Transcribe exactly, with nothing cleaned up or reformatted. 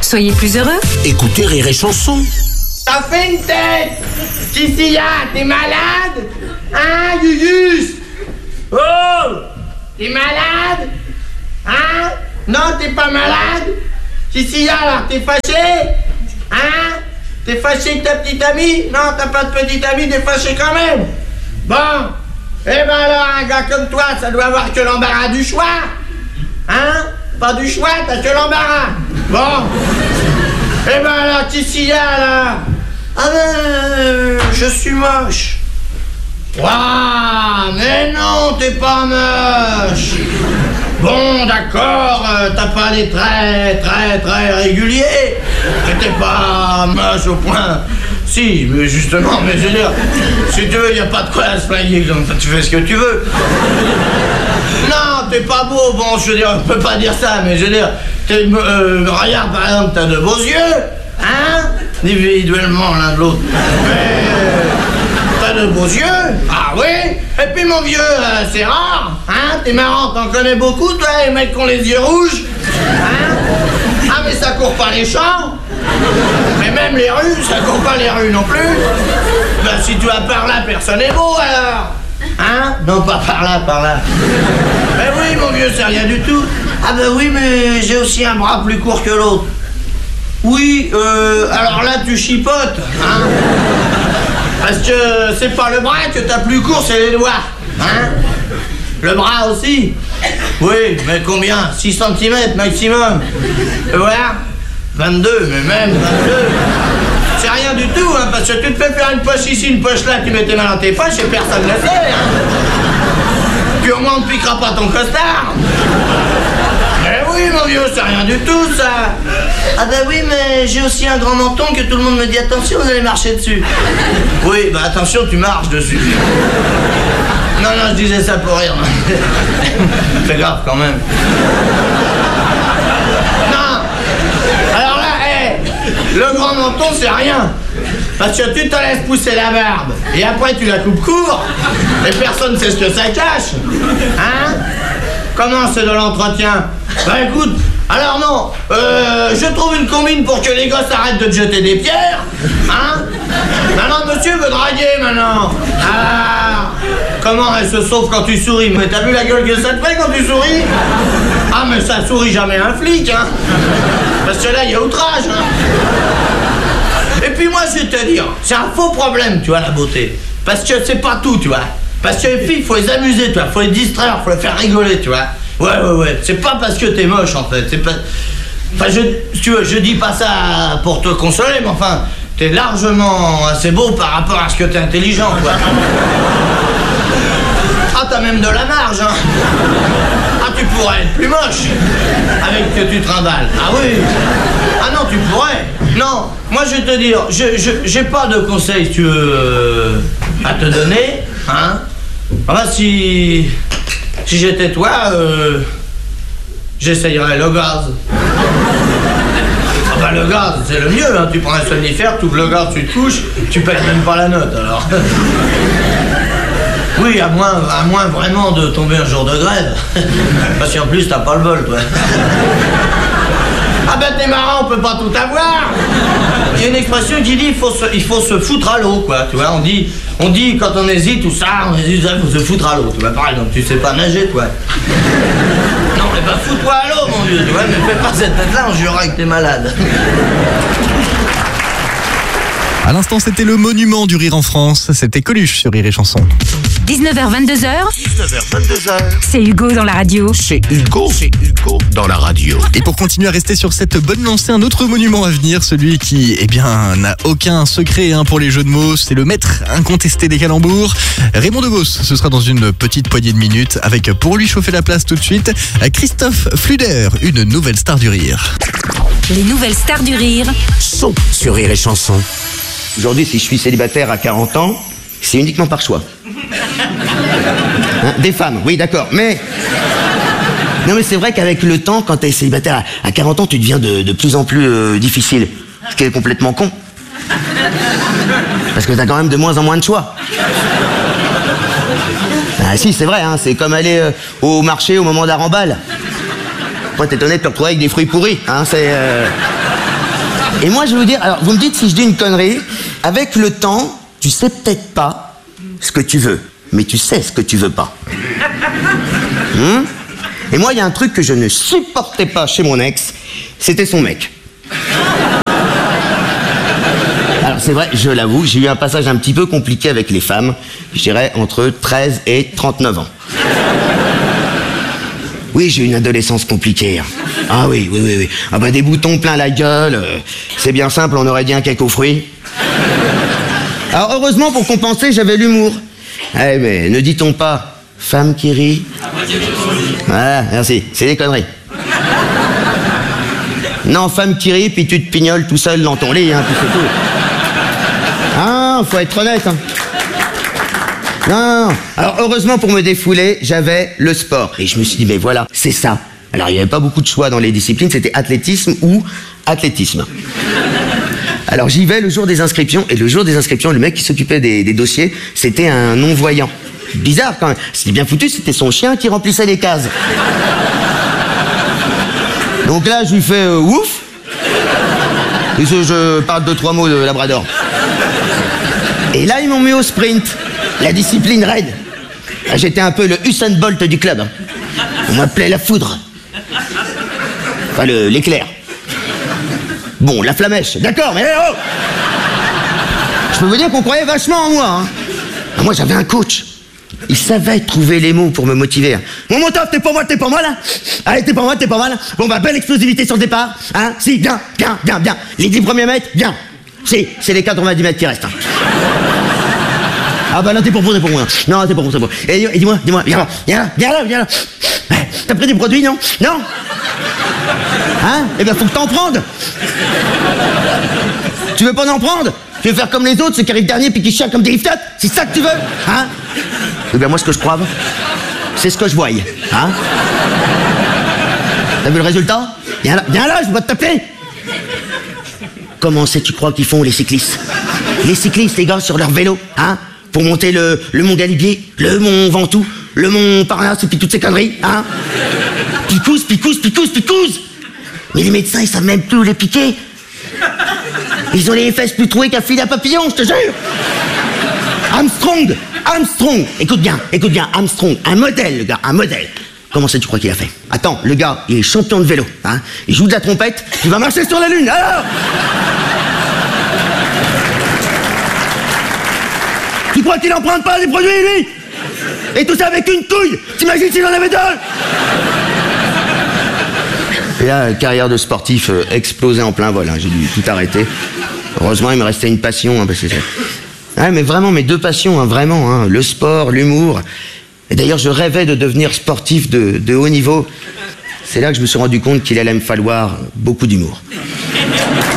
soyez plus heureux. Écoutez Rire et Chanson. T'as fait une tête. Ticia, t'es malade? Hein, Yuyus? Oh, t'es malade? Hein? Non, t'es pas malade? Ticia, là, t'es fâché? Hein? T'es fâché avec ta petite amie? Non, t'as pas de petite amie, t'es fâché quand même. Bon, eh ben alors, un gars comme toi, ça doit avoir que l'embarras du choix. Hein? Pas du choix, t'as que l'embarras. Bon. Eh ben alors, Ticia, là. Ah ben, je suis moche. Waouh, mais non, t'es pas moche. Bon, d'accord, euh, t'as pas des traits très très réguliers. Mais t'es pas moche au point. Si, mais justement, mais je veux dire, si tu veux, y a pas de quoi à se flinguer, comme ça, tu fais ce que tu veux. Non, t'es pas beau, bon, je veux dire, on peut pas dire ça, mais je veux dire, t'es, euh, regarde, par exemple, t'as de beaux yeux, hein, individuellement l'un de l'autre. Mais, t'as de beaux yeux, ah oui, et puis mon vieux, euh, c'est rare, hein, t'es marrant, t'en connais beaucoup, toi, les mecs qui ont les yeux rouges, hein. Ah, mais ça court pas les champs. Mais même les rues, ça court pas les rues non plus. Ben si tu vas par là, personne n'est beau alors. Hein? Non, pas par là, par là. Ben oui, mon vieux, c'est rien du tout. Ah ben oui, mais j'ai aussi un bras plus court que l'autre. Oui, euh, alors là, tu chipotes, hein? Parce que c'est pas le bras que t'as plus court, c'est les doigts, hein? Le bras aussi? Oui, mais combien? six centimètres maximum. Et voilà. vingt-deux, mais même vingt-deux. C'est rien du tout, hein, parce que tu te fais faire une poche ici, une poche là, tu mets tes mains dans tes poches et personne ne le sait, hein. Puis au moins on ne piquera pas ton costard. Mais oui, mon vieux, c'est rien du tout, ça. Ah bah oui, mais j'ai aussi un grand menton que tout le monde me dit, attention, vous allez marcher dessus. Oui, bah attention, tu marches dessus. Non, non, je disais ça pour rire. C'est grave, quand même. Le grand menton, c'est rien. Parce que tu te laisses pousser la barbe et après tu la coupes court et personne ne sait ce que ça cache. Hein? Comment c'est de l'entretien? Bah écoute, alors non, euh, je trouve une combine pour que les gosses arrêtent de te jeter des pierres. Hein? Maintenant monsieur veut draguer maintenant. Ah, comment elle se sauve quand tu souris? Mais t'as vu la gueule que ça te fait quand tu souris? Ah mais ça sourit jamais un flic, hein. Parce que là il y a outrage, hein. Et puis moi je vais te dire, c'est un faux problème, tu vois, la beauté. Parce que c'est pas tout, tu vois. Parce que les filles, faut les amuser, tu vois, faut les distraire, faut les faire rigoler, tu vois. Ouais, ouais, ouais, c'est pas parce que t'es moche, en fait, c'est pas... Enfin, je, si tu veux, je dis pas ça pour te consoler, mais enfin, t'es largement assez beau par rapport à ce que t'es intelligent, quoi. Ah, t'as même de la marge, hein. Ah, tu pourrais être plus moche, avec ce que tu trimbales. Ah oui. Ah non, tu pourrais. Non, moi je vais te dire, je, je, j'ai pas de conseils, si tu veux, euh, à te donner, hein. Enfin, si... Si j'étais toi, euh, j'essayerais le gaz. Ah bah le gaz, c'est le mieux, hein. Tu prends un somnifère, tu ouvres le gaz, tu te couches, tu payes même pas la note, alors. Oui, à moins, à moins vraiment de tomber un jour de grève. Parce qu'en plus, t'as pas le bol, toi. Ah ben t'es marrant, on peut pas tout avoir. Il y a une expression qui dit il faut se, il faut se foutre à l'eau, quoi. Tu vois, on dit, on dit quand on hésite tout ça, on hésite, il faut se foutre à l'eau. Tu vois, par exemple, tu sais pas nager, toi. Non, mais bah fous-toi à l'eau, mon vieux. Tu vois, mais fais pas cette tête-là, on jurera que t'es malade. À l'instant, c'était le monument du rire en France. C'était Coluche sur Rire et Chanson. dix-neuf heures vingt-deux heures. dix-neuf heures vingt-deux heures. C'est Hugo dans la radio. C'est Hugo, c'est Hugo dans la radio. Et pour continuer à rester sur cette bonne lancée, un autre monument à venir, celui qui, eh bien, n'a aucun secret hein, pour les jeux de mots. C'est le maître incontesté des calembours. Raymond Devos, ce sera dans une petite poignée de minutes avec, pour lui chauffer la place tout de suite, Christophe Fluder, une nouvelle star du rire. Les nouvelles stars du rire Sont sur Rire et Chanson. Aujourd'hui, si je suis célibataire à quarante ans, c'est uniquement par choix. Hein, des femmes, oui, d'accord, mais... Non, mais c'est vrai qu'avec le temps, quand t'es célibataire à quarante ans, tu deviens de, de plus en plus euh, difficile. Ce qui est complètement con. Parce que t'as quand même de moins en moins de choix. Ah si, c'est vrai, hein, c'est comme aller euh, au marché au moment d'Arambal. Après, t'es étonné de te retrouver avec des fruits pourris, hein, c'est... Euh... Et moi, je vais vous dire, alors vous me dites si je dis une connerie, avec le temps, tu sais peut-être pas ce que tu veux, mais tu sais ce que tu veux pas. Hum? Et moi, il y a un truc que je ne supportais pas chez mon ex, c'était son mec. Alors c'est vrai, je l'avoue, j'ai eu un passage un petit peu compliqué avec les femmes, je dirais entre treize et trente-neuf ans. Oui, j'ai eu une adolescence compliquée. Ah oui, oui, oui, oui. Ah bah des boutons plein la gueule, euh, c'est bien simple, on aurait dit un cake aux fruits. Alors heureusement, pour compenser, j'avais l'humour. Eh mais ne dit-on pas femme qui rit? Voilà, merci, c'est des conneries. Non, femme qui rit, puis tu te pignoles tout seul dans ton lit, hein, puis c'est tout. Ah, faut être honnête, hein. Non, non, non. Alors heureusement, pour me défouler, j'avais le sport. Et je me suis dit, mais voilà, c'est ça. Alors il n'y avait pas beaucoup de choix dans les disciplines, c'était athlétisme ou athlétisme. Alors j'y vais le jour des inscriptions, et le jour des inscriptions, le mec qui s'occupait des, des dossiers, c'était un non-voyant. Bizarre quand même. C'était bien foutu, c'était son chien qui remplissait les cases. Donc là, je lui fais euh, ouf. Et je, je parle deux, trois mots de Labrador. Et là, ils m'ont mis au sprint. La discipline raide. J'étais un peu le Usain Bolt du club. On m'appelait la foudre. Enfin, le, l'éclair. Bon, la flamèche, d'accord, mais oh! Je peux vous dire qu'on croyait vachement en moi. Hein. Moi, j'avais un coach. Il savait trouver les mots pour me motiver. Bon, mon top, t'es pour moi, t'es pour moi, là? Allez, t'es pour moi, t'es pas mal. Bon, bah, belle explosivité sur le départ. Hein? Si, bien, bien, bien, bien. Les dix premiers mètres, bien. Si, c'est les quatre-vingt-dix mètres qui restent. Hein. Ah, bah, là, t'es pour moi, t'es pour moi. Non, t'es pour moi, t'es pour moi. Et, et dis-moi, dis-moi, viens là, viens là, viens là, viens là. T'as pris des produits, non? Non? Hein? Eh bien, faut que t'en prennes. Tu veux pas en prendre? Tu veux faire comme les autres, ceux qui arrivent dernier puis qui chialent comme des liftotes? C'est ça que tu veux? Hein? Eh bien, moi, ce que je crois, c'est ce que je voyais. Hein? T'as vu le résultat? Viens là, viens là, je vais te taper. Comment c'est, tu crois qu'ils font, les cyclistes? Les cyclistes, les gars, sur leur vélo, hein? Pour monter le, le mont Galibier, le mont Ventoux, le mont Parnasse, et puis toutes ces conneries, hein? Picouse, picouse, picouse, picouse. Mais les médecins, ils savent même plus où les piquer. Ils ont les fesses plus trouées qu'un filet à papillon, je te jure. Armstrong, Armstrong. Écoute bien, écoute bien, Armstrong, un modèle, le gars, un modèle. Comment ça, tu crois qu'il a fait? Attends, le gars, il est champion de vélo, hein? Il joue de la trompette, il va marcher sur la lune, alors? Tu crois qu'il emprunte pas des produits, lui? Et tout ça avec une couille. T'imagines s'il en avait deux? Et là, carrière de sportif euh, explosée en plein vol, hein. J'ai dû tout arrêter. Heureusement, il me restait une passion, hein, parce que c'est... Ouais, mais vraiment, mes deux passions, hein, vraiment, hein, le sport, l'humour. Et d'ailleurs, je rêvais de devenir sportif de, de haut niveau. C'est là que je me suis rendu compte qu'il allait me falloir beaucoup d'humour.